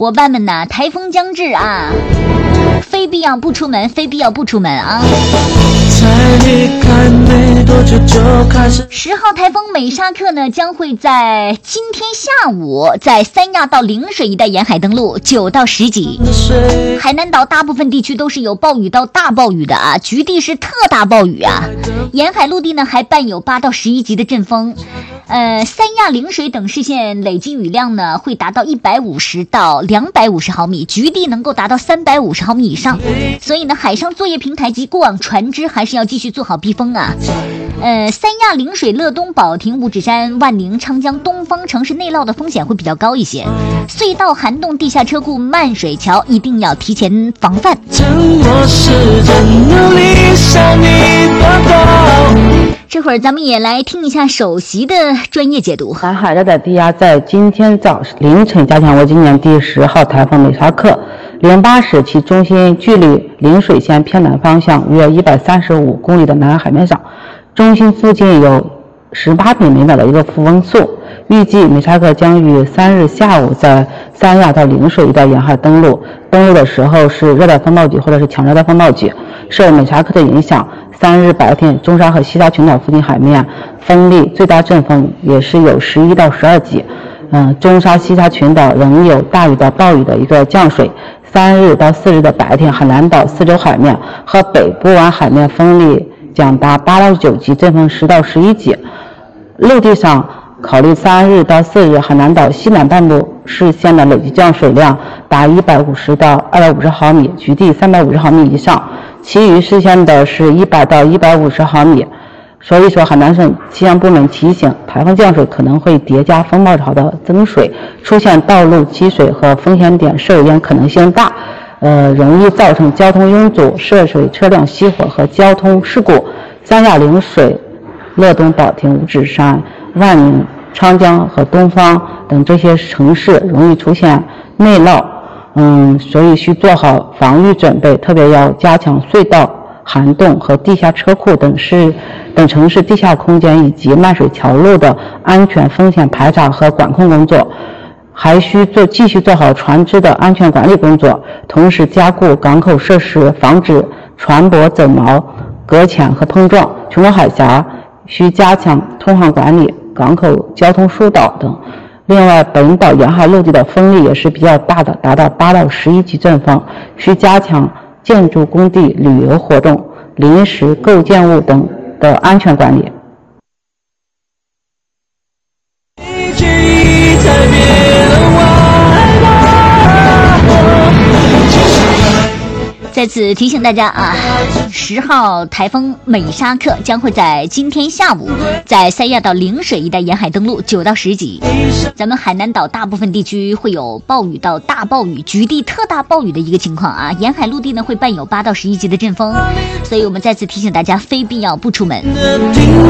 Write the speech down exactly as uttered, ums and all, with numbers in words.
伙伴们呐，台风将至啊，非必要不出门，非必要不出门啊。十号台风美沙克呢，将会在今天下午在三亚到陵水一带沿海登陆，九到十级。海南岛大部分地区都是有暴雨到大暴雨的啊，局地是特大暴雨啊。沿海陆地呢还伴有八到十一级的阵风。呃，三亚、陵水等市县累计雨量呢会达到一百五十到两百五十毫米，局地能够达到三百五十毫米以上。所以呢，海上作业平台及过往船只还是要继续做好避风啊。呃，三亚、陵水、乐东、保亭、五指山、万宁、昌江、东方城市内涝的风险会比较高一些。隧道、涵洞、地下车库、漫水桥一定要提前防范。这会儿咱们也来听一下首席的专业解读。 南海热带低压在今天早凌晨加强为今年第十号台风美沙克，零八时其中心距离陵水县偏南方向约一百三十五公里的南海面上，中心附近有十八米每秒的一个负风速。预计美沙克将于三日下午在三亚到陵水一带沿海登陆，登陆的时候是热带风暴级或者是强热带风暴级。受美沙克的影响，三日白天中沙和西沙群岛附近海面风力最大阵风也是有十一到十二级。嗯，中沙西沙群岛仍有大雨到暴雨的一个降水。三日到四日的白天，海南岛四周海面和北部湾海面风力将达八到九级，阵风十到十一级。陆地上考虑三日到四日，海南岛西南半部市县的累计降水量达一百五十到二百五十毫米，局地三百五十毫米以上，其余市县的是一百到一百五十毫米。所以说，海南省气象部门提醒，台风降水可能会叠加风暴潮的增水，出现道路积水和风险点涉淹可能性大，呃，容易造成交通拥堵、涉水车辆熄火和交通事故。三亚、陵水、乐东、保亭、五指山、万宁、昌江和东方等这些城市容易出现内涝，嗯，所以需做好防御准备，特别要加强隧道、涵洞和地下车库等市等城市地下空间以及漫水桥路的安全风险排查和管控工作，还需做继续做好船只的安全管理工作，同时加固港口设施，防止船舶走锚、搁浅和碰撞。全国海峡需加强通航管理、港口交通疏导等。另外，本岛沿海陆地的风力也是比较大的，达到八到十一级阵风，需加强建筑工地、旅游活动、临时构建物等的安全管理。 再次提醒大家啊，十号台风美沙克将会在今天下午在三亚到陵水一带沿海登陆，九到十级。咱们海南岛大部分地区会有暴雨到大暴雨、局地特大暴雨的一个情况啊，沿海陆地呢会伴有八到十一级的阵风，所以我们再次提醒大家，非必要不出门。